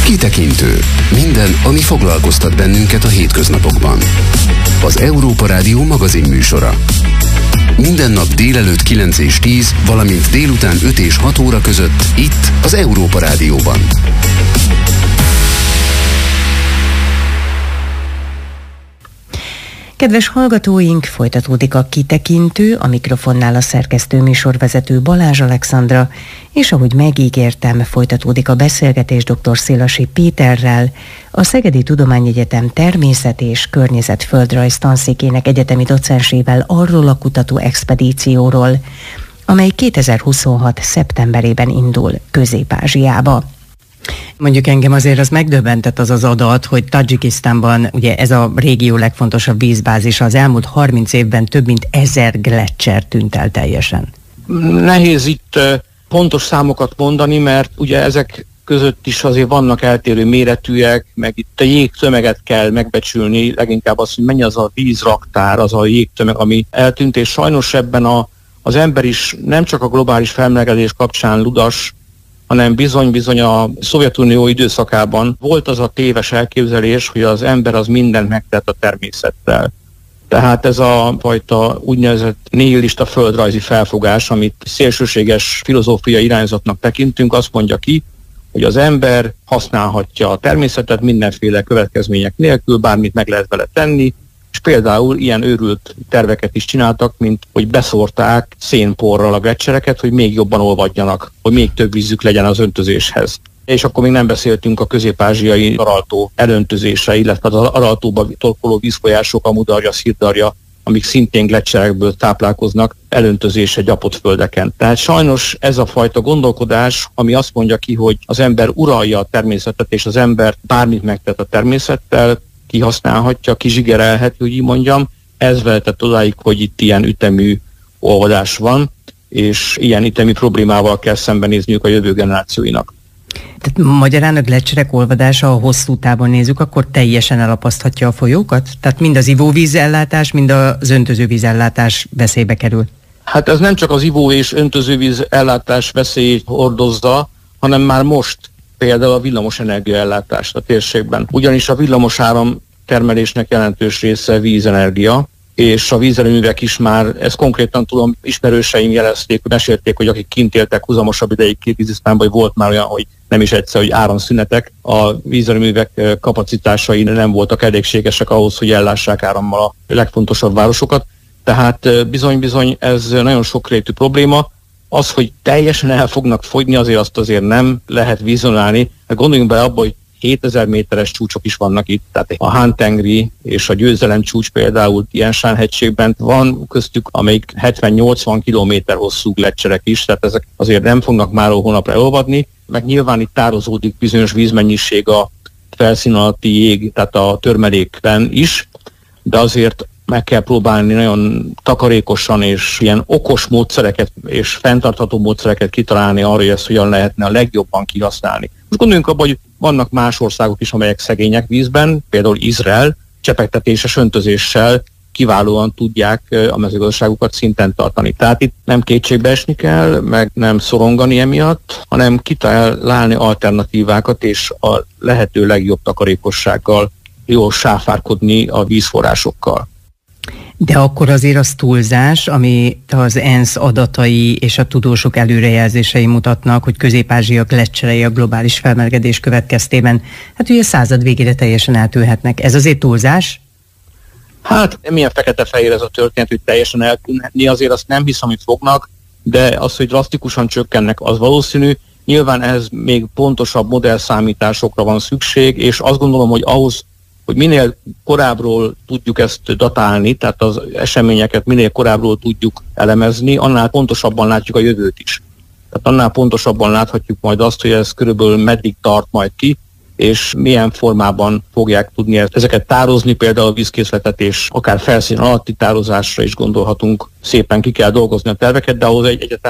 Kitekintő. Minden, ami foglalkoztat bennünket a hétköznapokban. Az Európa Rádió magazinműsora. Minden nap délelőtt 9 és 10, valamint délután 5 és 6 óra között itt az Európa Rádióban. Kedves hallgatóink, folytatódik a Kitekintő, a mikrofonnál a szerkesztő műsorvezető Balázs Alexandra, és ahogy megígértem, folytatódik a beszélgetés dr. Szélasi Péterrel, a Szegedi Tudományegyetem Természet és Környezetföldrajz tanszékének egyetemi docensével arról a kutató expedícióról, amely 2026. szeptemberében indul Közép-Ázsiába. Mondjuk engem azért az megdöbbentett az adat, hogy Tadzsikisztánban ugye ez a régió legfontosabb vízbázisa, az elmúlt 30 évben több mint 1000 gleccser tűnt el teljesen. Nehéz itt pontos számokat mondani, mert ugye ezek között is azért vannak eltérő méretűek, meg itt a jégtömeget kell megbecsülni, leginkább az, hogy mennyi az a vízraktár, az a jégtömeg, ami eltűnt, és sajnos ebben az ember is nem csak a globális felmelegedés kapcsán ludas, hanem bizony a Szovjetunió időszakában volt az a téves elképzelés, hogy az ember az mindent megtett a természettel. Tehát ez a fajta úgynevezett nihilista földrajzi felfogás, amit szélsőséges filozófiai irányzatnak tekintünk, azt mondja ki, hogy az ember használhatja a természetet mindenféle következmények nélkül, bármit meg lehet vele tenni, és például ilyen őrült terveket is csináltak, mint hogy beszórták szénporral a gleccsereket, hogy még jobban olvadjanak, hogy még több vízük legyen az öntözéshez. És akkor még nem beszéltünk a közép-ázsiai Araltó elöntözése, illetve az Araltóba torkoló vízfolyások, a Mudarja, Szirdarja, amik szintén gleccserekből táplálkoznak, elöntözése gyapott földeken. Tehát sajnos ez a fajta gondolkodás, ami azt mondja ki, hogy az ember uralja a természetet, és az ember bármit megtett a természettel, kihasználhatja, kizsigerelheti, hogy így mondjam, ez vezetett odáig, hogy itt ilyen ütemű olvadás van, és ilyen ütemű problémával kell szembenézniük a jövő generációinak. Tehát magyarán a gleccserek olvadása, a hosszú távon nézzük, akkor teljesen elapaszthatja a folyókat? Tehát mind az ivóvízellátás, mind az öntözővízellátás veszélybe kerül? Hát ez nem csak az ivó- és öntözővízellátás veszélyét hordozza, hanem már most például a villamos energiaellátást a térségben. Ugyanis a villamosáram termelésnek jelentős része vízenergia, és a vízerőművek is már, ezt konkrétan tudom, ismerőseim jelezték, mesélték, hogy akik kint éltek huzamosabb ideig Kirgizisztánban, hogy volt már olyan, hogy nem is egyszer, hogy áramszünetek, a vízerőművek kapacitásai nem voltak elégségesek ahhoz, hogy ellássák árammal a legfontosabb városokat. Tehát bizony ez nagyon sokrétű probléma. Az, hogy teljesen el fognak fogyni, azért nem lehet vizionálni. Gondoljunk bele abba, hogy 7000 méteres csúcsok is vannak itt, tehát a Han-tengri és a Győzelem csúcs például Tian-Shan-hegységben van köztük, amelyik 70-80 kilométer hosszú gleccserek is, tehát ezek azért nem fognak máról hónapra elolvadni, meg nyilván itt tározódik bizonyos vízmennyiség a felszín alatti jég, tehát a törmelékben is, de azért meg kell próbálni nagyon takarékosan és ilyen okos módszereket és fenntartható módszereket kitalálni arra, hogy ezt hogyan lehetne a legjobban kihasználni. Most gondoljunk abban, hogy vannak más országok is, amelyek szegények vízben, például Izrael csepegtetéses öntözéssel kiválóan tudják a mezőgazdaságukat szinten tartani. Tehát itt nem kétségbe esni kell, meg nem szorongani emiatt, hanem kitalálni alternatívákat és a lehető legjobb takarékossággal jól sáfárkodni a vízforrásokkal. De akkor azért az túlzás, ami az ENSZ adatai és a tudósok előrejelzései mutatnak, hogy Közép-Ázsia gleccserei a globális felmelegedés következtében, hát ugye a század végére teljesen eltűnhetnek. Ez azért túlzás? Hát milyen fekete-fehér ez a történet, hogy teljesen eltűnhetni, azért azt nem hiszem, hogy fognak, de az, hogy drasztikusan csökkennek, az valószínű. Nyilván ehhez még pontosabb modellszámításokra van szükség, és azt gondolom, hogy ahhoz, hogy minél korábbról tudjuk ezt datálni, tehát az eseményeket minél korábbról tudjuk elemezni, annál pontosabban látjuk a jövőt is. Tehát annál pontosabban láthatjuk majd azt, hogy ez körülbelül meddig tart majd ki, és milyen formában fogják tudni ezeket tározni, például a vízkészletet, és akár felszín alatti tározásra is gondolhatunk. Szépen ki kell dolgozni a terveket, de ahhoz egyetlen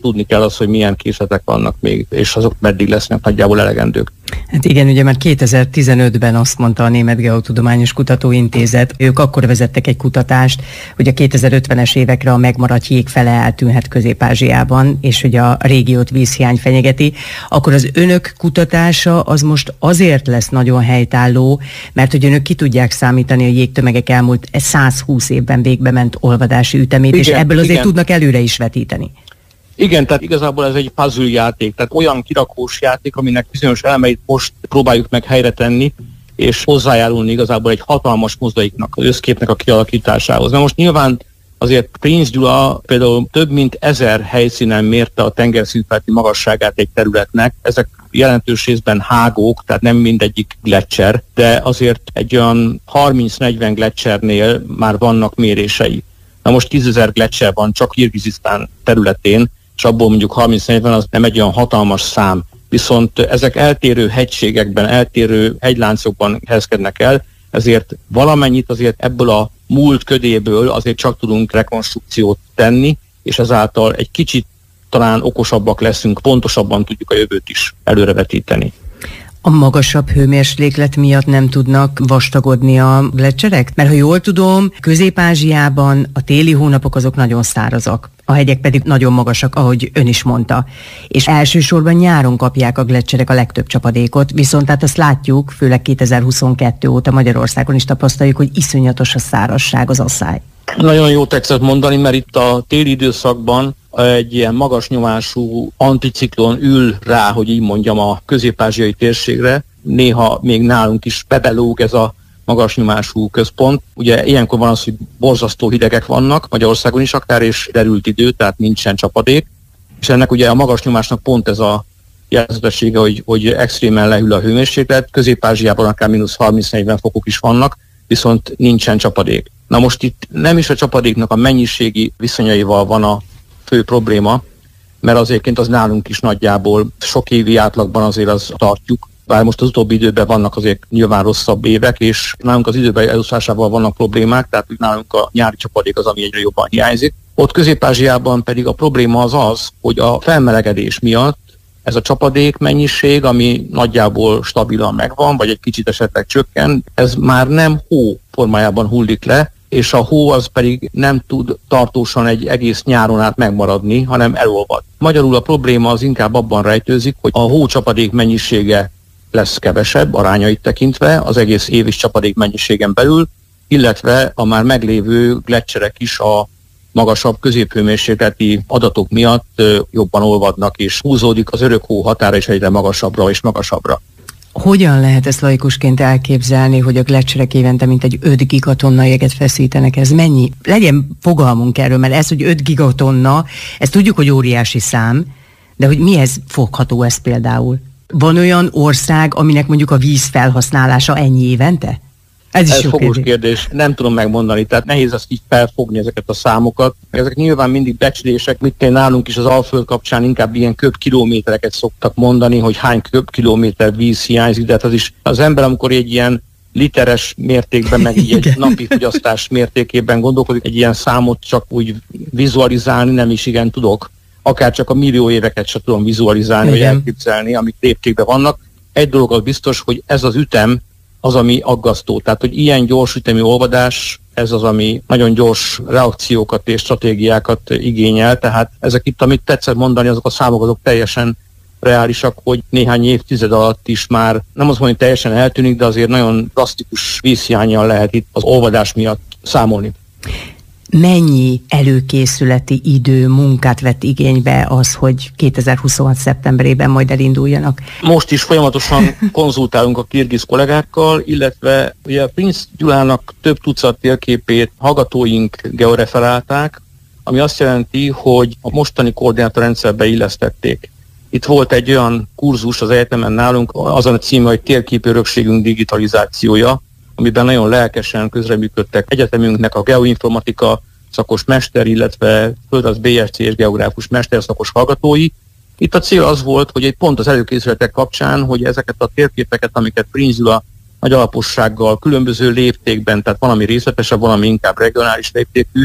tudni kell az, hogy milyen készletek vannak még, és azok meddig lesznek nagyjából elegendők. Hát igen, ugye már 2015-ben azt mondta a Német Geotudományos Kutatóintézet, ők akkor vezettek egy kutatást, hogy a 2050-es évekre a megmaradt jég fele eltűnhet Közép-Ázsiában, és hogy a régiót vízhiány fenyegeti, akkor az önök kutatása az most azért lesz nagyon helytálló, mert hogy önök ki tudják számítani a jégtömegek elmúlt 120 évben végbe ment olvadási ütemét, igen, és ebből azért tudnak előre is vetíteni. Igen, tehát igazából ez egy puzzle játék, tehát olyan kirakós játék, aminek bizonyos elemeit most próbáljuk meg helyre tenni, és hozzájárulni igazából egy hatalmas mozaiknak, az összképnek a kialakításához. Na most nyilván azért Prinz Gyula például több mint 1000 helyszínen mérte a tengerszintfelti magasságát egy területnek. Ezek jelentős részben hágók, tehát nem mindegyik gletszer, de azért egy olyan 30-40 gletszernél már vannak mérései. Na most 10 000 gletszer van csak Kirgizisztán területén, és abból mondjuk 30-40 az nem egy olyan hatalmas szám. Viszont ezek eltérő hegységekben, eltérő hegyláncokban helyezkednek el, ezért valamennyit azért ebből a múlt ködéből azért csak tudunk rekonstrukciót tenni, és ezáltal egy kicsit talán okosabbak leszünk, pontosabban tudjuk a jövőt is előrevetíteni. A magasabb hőmérséklet miatt nem tudnak vastagodni a gletszerek? Mert ha jól tudom, Közép-Ázsiában a téli hónapok azok nagyon szárazak, a hegyek pedig nagyon magasak, ahogy ön is mondta. És elsősorban nyáron kapják a gletszerek a legtöbb csapadékot, viszont hát azt látjuk, főleg 2022 óta Magyarországon is tapasztaljuk, hogy iszonyatos a szárazság, az asszály. Nagyon jó tetszett mondani, mert itt a téli időszakban egy ilyen magas nyomású anticiklon ül rá, hogy így mondjam, a közép-ázsiai térségre. Néha még nálunk is bebelóg ez a magas nyomású központ. Ugye ilyenkor van az, hogy borzasztó hidegek vannak, Magyarországon is akár, és derült idő, tehát nincsen csapadék. És ennek ugye a magas nyomásnak pont ez a jelzetessége, hogy extrémen lehűl a hőmérséklet. Közép-Ázsiában akár -30-40 fokok is vannak, viszont nincsen csapadék. Na most itt nem is a csapadéknak a mennyiségi viszonyaival van a fő probléma, mert azért az nálunk is nagyjából sok évi átlagban azért az tartjuk, bár most az utóbbi időben vannak azért nyilván rosszabb évek, és nálunk az időben elúszásával vannak problémák, tehát nálunk a nyári csapadék az, ami egyre jobban hiányzik. Ott Közép-Ázsiában pedig a probléma az, hogy a felmelegedés miatt ez a csapadék mennyiség, ami nagyjából stabilan megvan, vagy egy kicsit esetleg csökken, ez már nem hó formájában hullik le, és a hó az pedig nem tud tartósan egy egész nyáron át megmaradni, hanem elolvad. Magyarul a probléma az inkább abban rejtőzik, hogy a hócsapadék mennyisége lesz kevesebb, arányait tekintve, az egész év is csapadék mennyiségen belül, illetve a már meglévő gletszerek is a magasabb középhőmérsékleti adatok miatt jobban olvadnak, és húzódik az örök hó határa is egyre magasabbra és magasabbra. Hogyan lehet ezt laikusként elképzelni, hogy a gletszerek évente mintegy 5 gigatonna jeget feszítenek? Ez mennyi? Legyen fogalmunk erről, mert ez, hogy 5 gigatonna, ezt tudjuk, hogy óriási szám, de hogy mihez fogható ez például? Van olyan ország, aminek mondjuk a víz felhasználása ennyi évente? Ez fogós kérdés. Nem tudom megmondani, tehát nehéz azt így felfogni ezeket a számokat. Ezek nyilván mindig becslések, nálunk is az Alföld kapcsán inkább ilyen köbkilométereket szoktak mondani, hogy hány köbkilométer víz hiányzik, de hát az is az ember, amikor egy ilyen literes mértékben, meg így egy napi fogyasztás mértékében gondolkodik, egy ilyen számot csak úgy vizualizálni nem is igen tudok. Akár csak a millió éveket sem tudom vizualizálni, vagy elképzelni, amik léptékben vannak. Egy dolog az biztos, hogy ez az ütem az, ami aggasztó. Tehát, hogy ilyen gyors ütemű olvadás, ez az, ami nagyon gyors reakciókat és stratégiákat igényel. Tehát ezek itt, amit tetszett mondani, azok a számok, azok teljesen reálisak, hogy néhány évtized alatt is már, nem azt mondom, hogy teljesen eltűnik, de azért nagyon drasztikus vízhiánnyal lehet itt az olvadás miatt számolni. Mennyi előkészületi idő, munkát vett igénybe az, hogy 2026. szeptemberében majd elinduljanak? Most is folyamatosan konzultálunk a kirgiz kollégákkal, illetve ugye Prinz Gyulának több tucat térképét hallgatóink georeferálták, ami azt jelenti, hogy a mostani koordinátorrendszerbe illesztették. Itt volt egy olyan kurzus az egyetemen nálunk, azon a címe, hogy Térképörökségünk digitalizációja, amiben nagyon lelkesen közreműködtek egyetemünknek a geoinformatika szakos mester, illetve földrajz BSC és geográfus mester szakos hallgatói. Itt a cél az volt, hogy egy pont az előkészületek kapcsán, hogy ezeket a térképeket, amiket Prinz Gyula nagy alapossággal, különböző léptékben, tehát valami részletesebb, valami inkább regionális léptékű,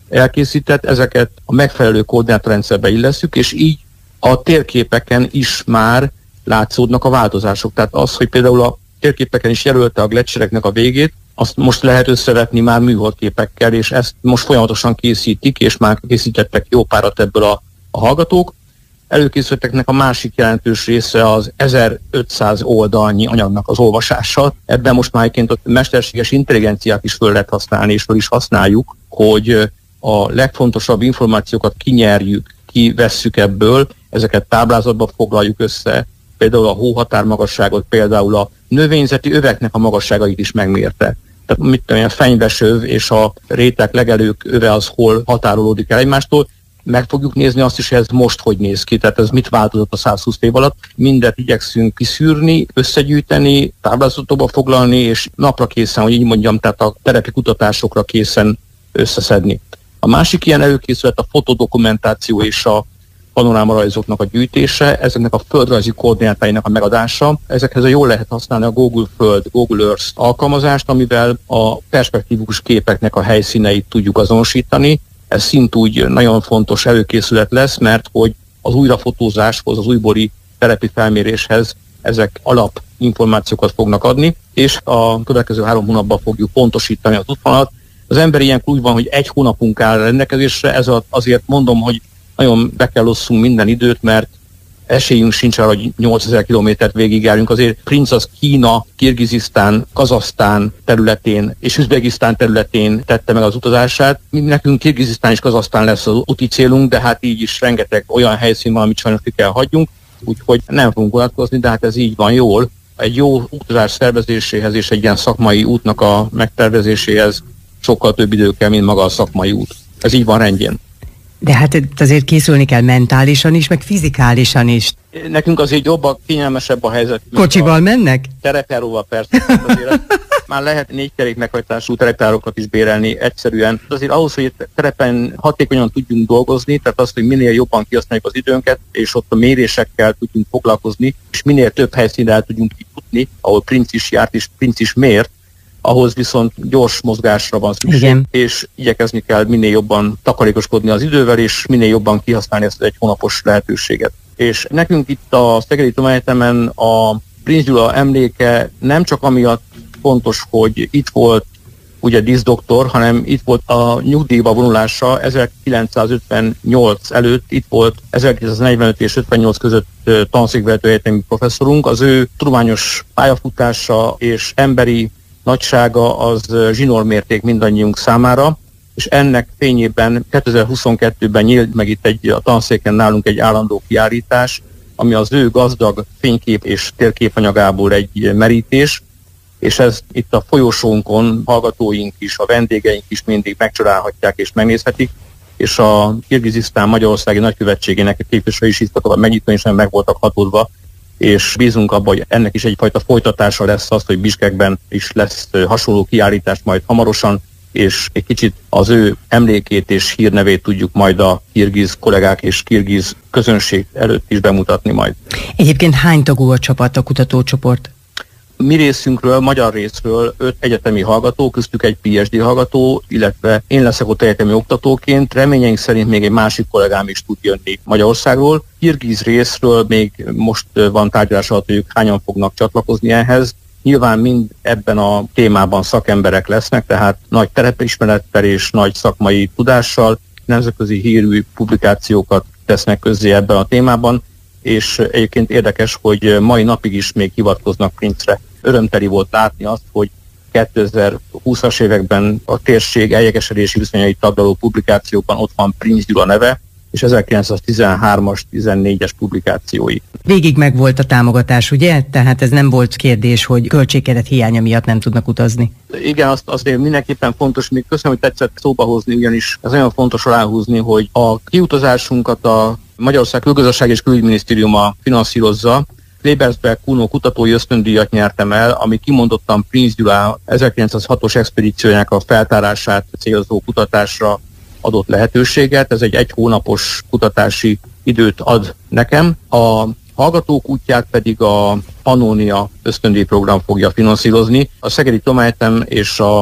elkészített, ezeket a megfelelő koordinátorrendszerbe illesszük, és így a térképeken is már látszódnak a változások. Tehát az, hogy például a térképeken is jelölte a gleccsereknek a végét, azt most lehet összevetni már műholdképekkel, és ezt most folyamatosan készítik, és már készítettek jó párat ebből a hallgatók. Előkészítetteknek a másik jelentős része az 1500 oldalnyi anyagnak az olvasása. Ebben most már egyébként a mesterséges intelligenciát is föl lehet használni, és föl is használjuk, hogy a legfontosabb információkat kinyerjük, kivesszük ebből, ezeket táblázatba foglaljuk össze, például a hóhatármagasságot, például a növényzeti öveknek a magasságait is megmérte. Tehát mit tudom, a fenyvesöv és a rétek legelők öve az hol határolódik el egymástól. Meg fogjuk nézni azt is, hogy ez most hogy néz ki, tehát ez mit változott a 120 év alatt. Mindet igyekszünk kiszűrni, összegyűjteni, táblázatokba foglalni, és napra készen, hogy így mondjam, tehát a terepi kutatásokra készen összeszedni. A másik ilyen előkészület a fotodokumentáció és a panorámarajzoknak a gyűjtése, ezeknek a földrajzi koordinátáinak a megadása. Ezekhez jól lehet használni a Google Föld, Google Earth alkalmazást, amivel a perspektívikus képeknek a helyszíneit tudjuk azonosítani. Ez szintúgy nagyon fontos előkészület lesz, mert hogy az újrafotózáshoz, az újbóli telepi felméréshez ezek alapinformációkat fognak adni, és a következő 3 hónapban fogjuk pontosítani az útvonalat. Az ember ilyenkor úgy van, hogy 1 hónapunk áll rendelkezésre, ez azért mondom, hogy nagyon be kell osszunk minden időt, mert esélyünk sincs arra, hogy 8000 kilométert végigjárjunk. Azért Princ az Kína, Kirgizisztán, Kazahsztán területén és Üzbegisztán területén tette meg az utazását. Nekünk Kirgizisztán és Kazahsztán lesz az úti célunk, de hát így is rengeteg olyan helyszín van, amit sajnos ki kell hagyjunk, úgyhogy nem fogunk vonatkozni, de hát ez így van jól. Egy jó utazás szervezéséhez és egy ilyen szakmai útnak a megtervezéséhez sokkal több idő kell, mint maga a szakmai út. Ez így van rendjén. De hát azért készülni kell mentálisan is, meg fizikálisan is. Nekünk azért jobb, kényelmesebb a helyzet. Kocsival mennek? Terepjáróval persze. Azért már lehet 4 kerék meghajtású terepjárókat is bérelni egyszerűen. Azért ahhoz, hogy terepen hatékonyan tudjunk dolgozni, tehát azt, hogy minél jobban kihasználjuk az időnket, és ott a mérésekkel tudjunk foglalkozni, és minél több helyszínre el tudjunk jutni, ahol Princ is járt és Princ is mért, ahhoz viszont gyors mozgásra van szükség, igen. És igyekezni kell minél jobban takarékoskodni az idővel, és minél jobban kihasználni ezt az 1 hónapos lehetőséget. És nekünk itt a Szegedi Tudományegyetemen a Princ Gyula emléke nem csak amiatt fontos, hogy itt volt ugye díszdoktor, hanem itt volt a nyugdíjba vonulása 1958 előtt, itt volt 1945 és 58 között tanszékvezető egyetemi professzorunk. Az ő tudományos pályafutása és emberi nagysága az zsinórmérték mindannyiunk számára, és ennek fényében 2022-ben nyílt meg itt a tanszéken nálunk egy állandó kiállítás, ami az ő gazdag fénykép és térképanyagából egy merítés, és ez itt a folyosónkon hallgatóink is, a vendégeink is mindig megcsodálhatják és megnézhetik, és a Kirgizisztán Magyarországi Nagykövetségének a képviselői is itt a megnyitón is meg voltak hatódva, és bízunk abban, hogy ennek is egyfajta folytatása lesz az, hogy Biskekben is lesz hasonló kiállítás majd hamarosan, és egy kicsit az ő emlékét és hírnevét tudjuk majd a kirgiz kollégák és kirgiz közönség előtt is bemutatni majd. Egyébként hány tagú a csapat, a kutatócsoport? Mi részünkről, magyar részről 5 egyetemi hallgató, köztük egy PhD hallgató, illetve én leszek ott egyetemi oktatóként. Reményeink szerint még egy másik kollégám is tud jönni Magyarországról. Kirgiz részről még most van tárgyalás alatt, hogy ők hányan fognak csatlakozni ehhez. Nyilván mind ebben a témában szakemberek lesznek, tehát nagy terepismerettel és nagy szakmai tudással, nemzetközi hírű publikációkat tesznek közzé ebben a témában, és egyébként érdekes, hogy mai napig is még hivatkoznak Princre. Örömteli volt látni azt, hogy 2020-as években a térség eljegesedési viszonyait taglaló publikációkban ott van Princ Gyula neve, és 1913-as, 14-es publikációi. Végig meg volt a támogatás, ugye? Tehát ez nem volt kérdés, hogy költségkeret hiánya miatt nem tudnak utazni. Igen, azért mindenképpen fontos, még köszönöm, hogy tetszett szóba hozni, ugyanis ez nagyon fontos aláhúzni, hogy a kiutazásunkat a Magyarország Külgazdaság és Külügyminisztériuma finanszírozza. Klebersberg Kuno kutatói ösztöndíjat nyertem el, ami kimondottan Princ Gyula 1906-os expedíciójának a feltárását célzó kutatásra adott lehetőséget. Ez egy 1 hónapos kutatási időt ad nekem. A hallgatók útját pedig a Pannonia ösztöndíjprogram fogja finanszírozni. A Szegedi Tudományegyetem és a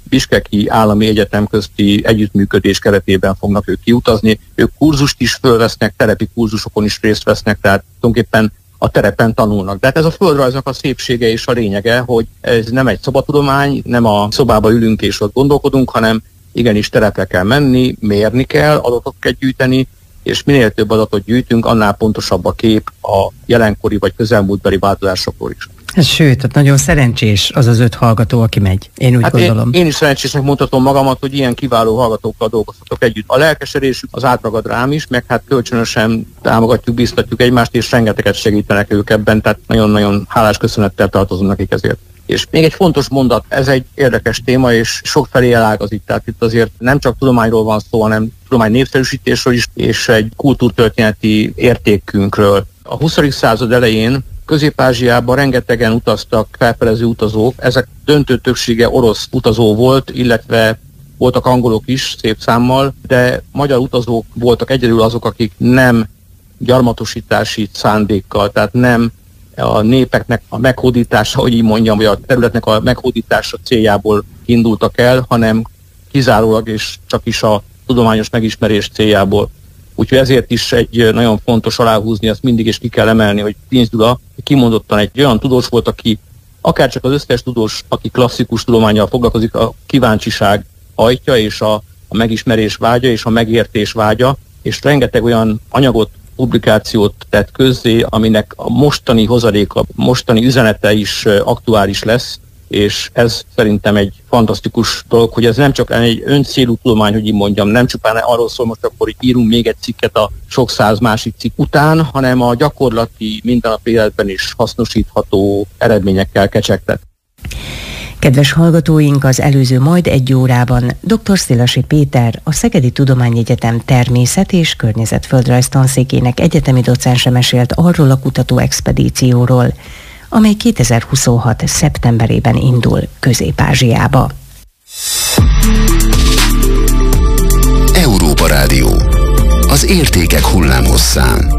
Biskeki Állami Egyetem közti együttműködés keretében fognak ők kiutazni. Ők kurzust is fölvesznek, terepi kurzusokon is részt vesznek, tehát tulajdonképpen a terepen tanulnak. De hát ez a földrajznak a szépsége és a lényege, hogy ez nem egy szobatudomány, nem a szobába ülünk és ott gondolkodunk, hanem igenis terepre kell menni, mérni kell, adatokat gyűjteni, és minél több adatot gyűjtünk, annál pontosabb a kép a jelenkori vagy közelmúltbeli változásokról is. Sőt, tehát nagyon szerencsés az az 5 hallgató, aki megy. Én úgy gondolom. Én is szerencsésnek mondhatom magamat, hogy ilyen kiváló hallgatókkal dolgozhatok együtt. A lelkesedésük az átragad rám is, meg hát kölcsönösen támogatjuk, biztatjuk egymást, és rengeteget segítenek ők ebben, tehát nagyon-nagyon hálás köszönettel tartozom nekik ezért. És még egy fontos mondat, ez egy érdekes téma, és sokfelé elágazít, tehát itt azért nem csak tudományról van szó, hanem tudomány népszerűsítésről is, és egy kultúrtörténeti értékünkről. A 20. század elején Közép-Ázsiában rengetegen utaztak felfedező utazók, ezek döntő többsége orosz utazó volt, illetve voltak angolok is szép számmal, de magyar utazók voltak egyedül azok, akik nem gyarmatosítási szándékkal, tehát nem a népeknek a meghódítása, hogy így mondjam, vagy a területnek a meghódítása céljából indultak el, hanem kizárólag és csak is a tudományos megismerés céljából. Úgyhogy ezért is egy nagyon fontos aláhúzni, ezt mindig is ki kell emelni, hogy Tinsz Gyula kimondottan egy olyan tudós volt, aki akárcsak az összes tudós, aki klasszikus tudománnyal foglalkozik, a kíváncsiság ajtja, és a megismerés vágya, és a megértés vágya, és rengeteg olyan anyagot, publikációt tett közzé, aminek a mostani hozadéka, mostani üzenete is aktuális lesz, és ez szerintem egy fantasztikus dolog, hogy ez nem csak egy öncélú tudomány, hogy így mondjam, nem csupán arról szól most akkor, hogy írunk még egy cikket a sok száz másik cikk után, hanem a gyakorlati, mindennapi életben is hasznosítható eredményekkel kecsegtet. Kedves hallgatóink, az előző majd 1 órában dr. Szilasi Péter, a Szegedi Tudományegyetem természet- és környezetföldrajz tanszékének egyetemi docense mesélt arról a kutató expedícióról, amely 2026. szeptemberében indul Közép-Ázsiába. Európa Rádió. Az értékek hullámhosszán.